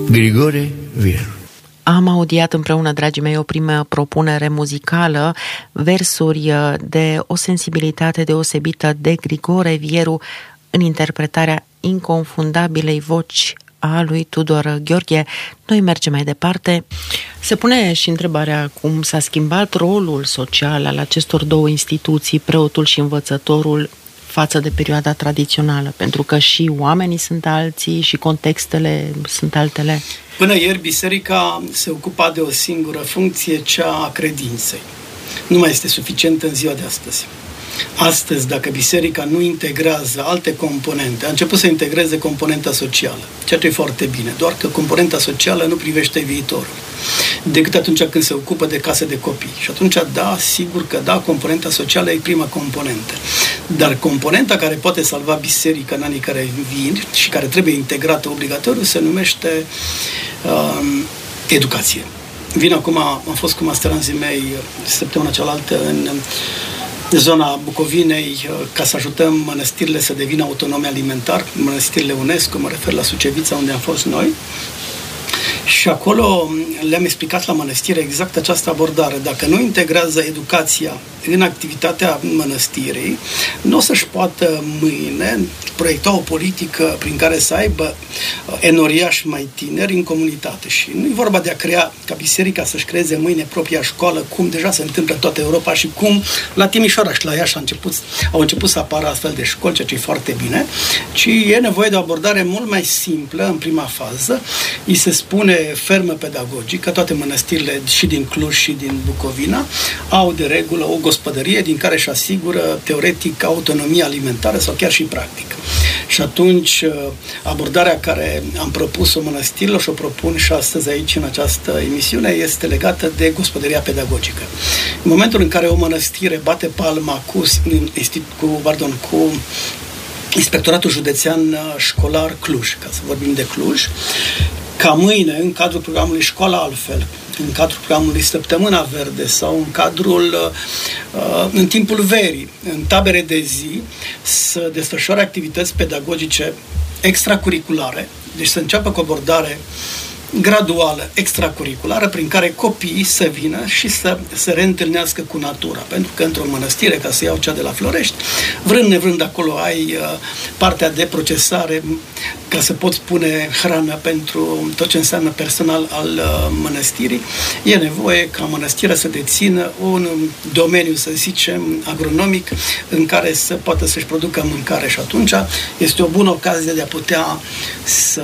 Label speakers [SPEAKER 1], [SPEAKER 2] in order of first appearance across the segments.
[SPEAKER 1] Grigore Vieru.
[SPEAKER 2] Am audiat împreună, dragii mei, o primă propunere muzicală, versuri de o sensibilitate deosebită de Grigore Vieru în interpretarea inconfundabilei voci a lui Tudor Gheorghe. Noi mergem mai departe. Se pune și întrebarea cum s-a schimbat rolul social al acestor două instituții, preotul și învățătorul, față de perioada tradițională, pentru că și oamenii sunt alții și contextele sunt altele.
[SPEAKER 3] Până ieri, biserica se ocupa de o singură funcție, cea a credinței. Nu mai este suficient în ziua de astăzi. Astăzi, dacă biserica nu integrează alte componente, a început să integreze componenta socială, ceea ce e foarte bine, doar că componenta socială nu privește viitorul, decât atunci când se ocupă de case de copii. Și atunci, da, sigur că da, componenta socială e prima componentă. Dar componenta care poate salva biserica în anii care vin și care trebuie integrată obligatoriu se numește educație. Vin acum, am fost cu masteranzii mei săptămâna cealaltă în zona Bucovinei ca să ajutăm mănăstirile să devină autonome alimentar, mănăstirile UNESCO, mă refer la Sucevița, unde am fost noi. Și acolo le-am explicat la mănăstire exact această abordare. Dacă nu integrează educația în activitatea mănăstirii, nu o să-și poată mâine proiecta o politică prin care să aibă enoriași mai tineri în comunitate. Și nu e vorba de a crea ca biserica să-și creeze mâine propria școală, cum deja se întâmplă în toată Europa și cum la Timișoara și la Iași au început să apară astfel de școli, ceea ce e foarte bine, ci e nevoie de o abordare mult mai simplă în prima fază. Îi se spune fermă pedagogică, toate mănăstirile și din Cluj și din Bucovina au de regulă o gospodărie din care își asigură teoretic autonomia alimentară sau chiar și practic. Și atunci abordarea care am propus-o mănăstirilor și o propun și astăzi aici în această emisiune este legată de gospodăria pedagogică. În momentul în care o mănăstire bate palma cu Inspectoratul Județean Școlar Cluj, ca să vorbim de Cluj, ca mâine, în cadrul programului Școala Altfel, în cadrul programului Săptămâna Verde sau în timpul verii, în tabere de zi, să desfășoare activități pedagogice extracurriculare, deci să înceapă cu o abordare graduală, extracurriculară, prin care copiii să vină și să se reîntâlnească cu natura. Pentru că într-o mănăstire, ca să iau cea de la Florești, vrând nevrând acolo ai partea de procesare, ca să poți pune hrană pentru tot ce înseamnă personal al mănăstirii, e nevoie ca mănăstirea să dețină un domeniu, să zicem, agronomic, în care să poată să-și producă mâncare și atunci este o bună ocazie de a putea să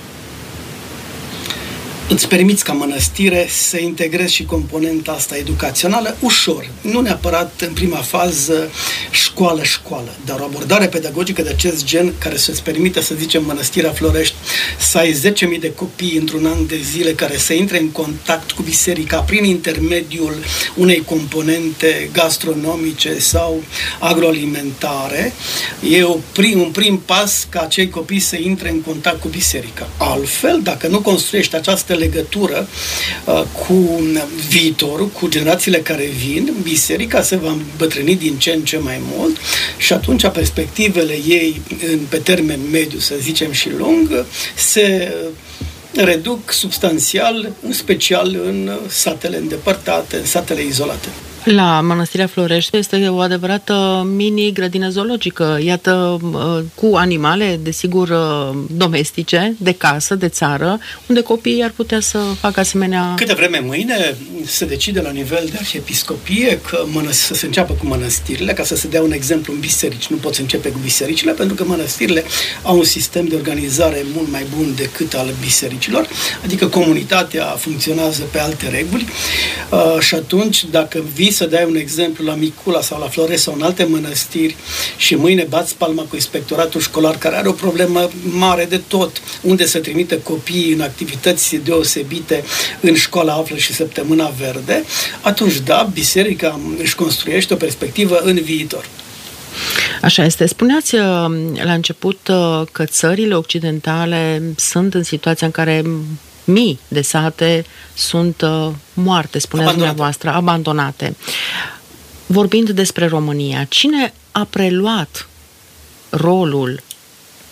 [SPEAKER 3] îți permiți ca mănăstire să integrezi și componenta asta educațională ușor, nu neapărat în prima fază școală, dar o abordare pedagogică de acest gen care să-ți permită, să zicem, Mănăstirea Florești să ai 10.000 de copii într-un an de zile care să intre în contact cu biserica prin intermediul unei componente gastronomice sau agroalimentare, e un prim pas ca acei copii să intre în contact cu biserica. Altfel, dacă nu construiești această legătură cu viitorul, cu generațiile care vin, biserica se va îmbătrâni din ce în ce mai mult și atunci perspectivele ei pe termen mediu, să zicem, și lung, se reduc substanțial, în special în satele îndepărtate, în satele izolate.
[SPEAKER 2] La Mănăstirea Florești este o adevărată mini-grădină zoologică, iată, cu animale, desigur, domestice, de casă, de țară, unde copiii ar putea să facă asemenea...
[SPEAKER 3] Câte vreme mâine se decide la nivel de arhiepiscopie că să se înceapă cu mănăstirile, ca să se dea un exemplu în biserici. Nu pot să începe cu bisericile, pentru că mănăstirile au un sistem de organizare mult mai bun decât al bisericilor, adică comunitatea funcționează pe alte reguli și atunci, dacă vii să dai un exemplu la Micula sau la Florești sau în alte mănăstiri și mâine bați palma cu inspectoratul școlar, care are o problemă mare de tot, unde să trimită copiii în activități deosebite în Școala Află și Săptămâna Verde, atunci da, biserica își construiește o perspectivă în viitor.
[SPEAKER 2] Așa este. Spuneați la început că țările occidentale sunt în situația în care mii de sate sunt moarte, spuneți dumneavoastră, abandonate. Vorbind despre România, cine a preluat rolul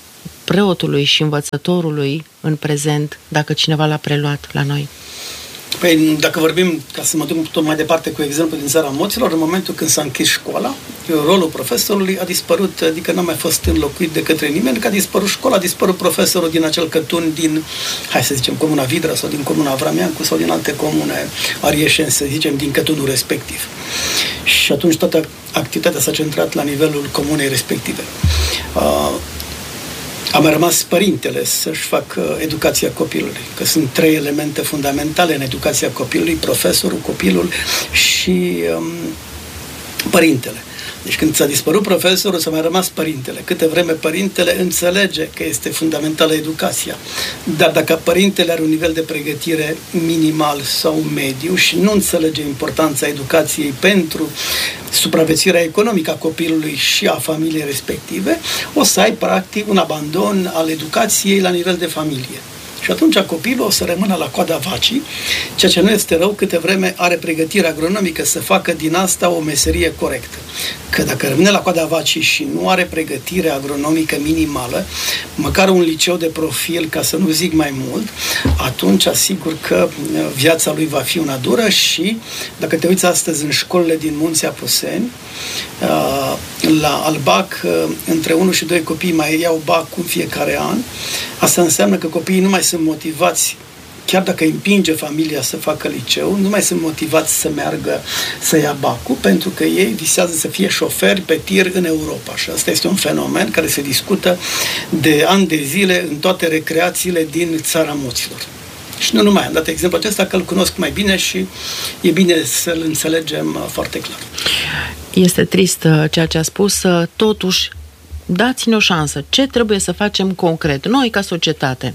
[SPEAKER 2] preotului și învățătorului în prezent, dacă cineva l-a preluat la noi?
[SPEAKER 3] Păi, dacă vorbim, ca să mă duc tot mai departe cu exemplu din Țara Moților, în momentul când s-a închis școala, rolul profesorului a dispărut, adică n-a mai fost înlocuit de către nimeni, că a dispărut școala, a dispărut profesorul din acel cătun din, hai să zicem, Comuna Vidra sau din Comuna Avrameancu sau din alte comune arieșeni, să zicem, din cătunul respectiv. Și atunci toată activitatea s-a centrat la nivelul comunei respective. A mai rămas părintele să-și facă educația copilului, că sunt 3 elemente fundamentale în educația copilului: profesorul, copilul și părintele. Deci când s-a dispărut profesorul, s-a mai rămas părintele. Câte vreme părintele înțelege că este fundamentală educația. Dar dacă părintele are un nivel de pregătire minimal sau mediu și nu înțelege importanța educației pentru supraviețuirea economică a copilului și a familiei respective, o să ai practic un abandon al educației la nivel de familie. Și atunci copilul o să rămână la coada vacii, ceea ce nu este rău câte vreme are pregătire agronomică să facă din asta o meserie corectă. Că dacă rămâne la coada vacii și nu are pregătire agronomică minimală, măcar un liceu de profil, ca să nu zic mai mult, atunci asigur că viața lui va fi una dură. Și dacă te uiți astăzi în școlile din Munții Apuseni, la Albac, între 1 și 2 copii mai iau bac în fiecare an. Asta înseamnă că copiii nu mai sunt motivați, chiar dacă îi împinge familia să facă liceu, nu mai sunt motivați să meargă să ia bacul, pentru că ei visează să fie șoferi pe tir în Europa. Și asta este un fenomen care se discută de ani de zile în toate recreațiile din Țara Moților. Și nu numai, am dat exemplu acesta că îl cunosc mai bine și e bine să-l înțelegem foarte clar.
[SPEAKER 2] Este trist ceea ce a spus, totuși dați-ne o șansă. Ce trebuie să facem concret, noi ca societate?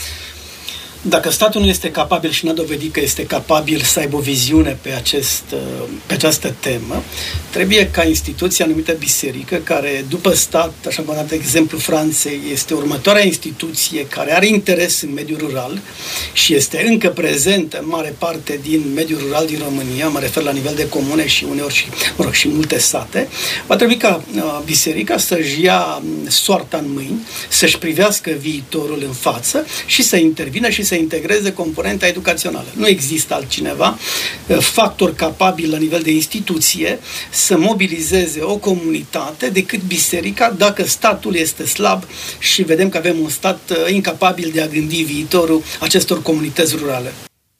[SPEAKER 3] Dacă statul nu este capabil și n-a dovedit că este capabil să aibă o viziune pe această temă, trebuie ca instituția numită biserică, care după stat, așa cum am dat exemplu Franței, este următoarea instituție care are interes în mediul rural și este încă prezentă în mare parte din mediul rural din România, mă refer la nivel de comune și uneori și multe sate, va trebui ca biserica să-și ia soarta în mâini, să-și privească viitorul în față și să intervină și să integreze componenta educațională. Nu există altcineva factor capabil la nivel de instituție să mobilizeze o comunitate decât biserica, dacă statul este slab și vedem că avem un stat incapabil de a gândi viitorul acestor comunități rurale.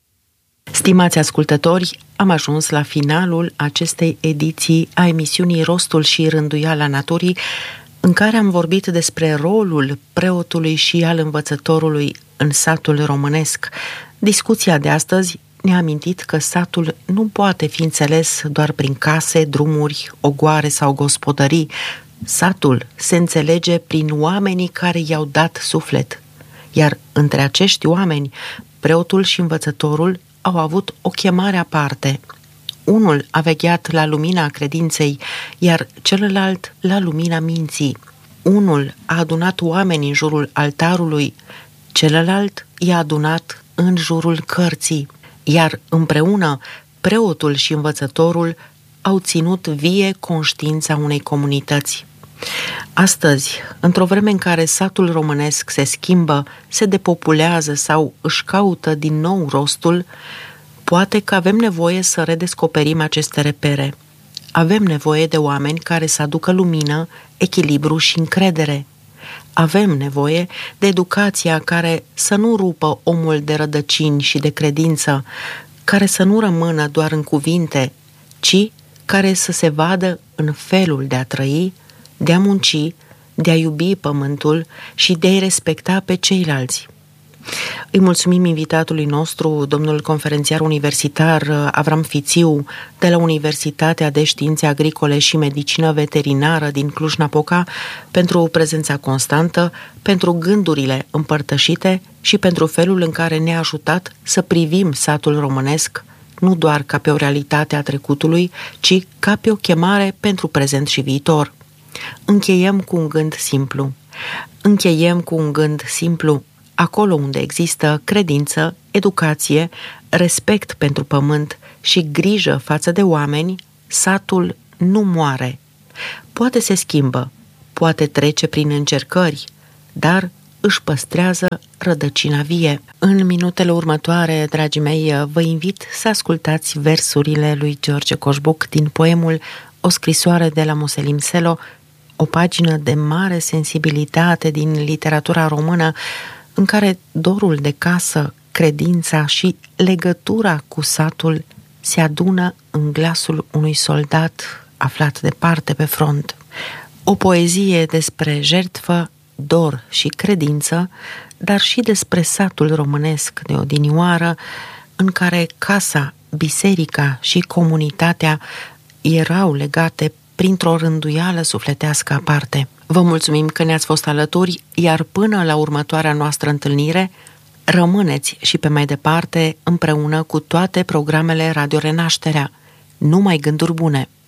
[SPEAKER 2] Stimați ascultători, am ajuns la finalul acestei ediții a emisiunii Rostul și Rânduiala Naturii, în care am vorbit despre rolul preotului și al învățătorului în satul românesc. Discuția de astăzi ne-a amintit că satul nu poate fi înțeles doar prin case, drumuri, ogoare sau gospodării. Satul se înțelege prin oamenii care i-au dat suflet. Iar între acești oameni, preotul și învățătorul au avut o chemare aparte. Unul a vegheat la lumina credinței, iar celălalt la lumina minții. Unul a adunat oameni în jurul altarului, celălalt i-a adunat în jurul cărții, iar împreună preotul și învățătorul au ținut vie conștiința unei comunități. Astăzi, într-o vreme în care satul românesc se schimbă, se depopulează sau își caută din nou rostul, poate că avem nevoie să redescoperim aceste repere. Avem nevoie de oameni care să aducă lumină, echilibru și încredere. Avem nevoie de educația care să nu rupă omul de rădăcini și de credință, care să nu rămână doar în cuvinte, ci care să se vadă în felul de a trăi, de a munci, de a iubi pământul și de a-i respecta pe ceilalți. Îi mulțumim invitatului nostru, domnul conferențiar universitar Avram Fițiu, de la Universitatea de Științe Agricole și Medicină Veterinară din Cluj-Napoca, pentru prezența constantă, pentru gândurile împărtășite și pentru felul în care ne-a ajutat să privim satul românesc nu doar ca pe o realitate a trecutului, ci ca pe o chemare pentru prezent și viitor. Încheiem cu un gând simplu. Acolo unde există credință, educație, respect pentru pământ și grijă față de oameni, satul nu moare. Poate se schimbă, poate trece prin încercări, dar își păstrează rădăcina vie. În minutele următoare, dragii mei, vă invit să ascultați versurile lui George Coșbuc din poemul O scrisoare de la Moselim Selo, o pagină de mare sensibilitate din literatura română, în care dorul de casă, credința și legătura cu satul se adună în glasul unui soldat aflat departe pe front. O poezie despre jertfă, dor și credință, dar și despre satul românesc de odinioară, în care casa, biserica și comunitatea erau legate printr-o rânduială sufletească aparte. Vă mulțumim că ne-ați fost alături, iar până la următoarea noastră întâlnire, rămâneți și pe mai departe împreună cu toate programele Radio Renașterea. Numai gânduri bune!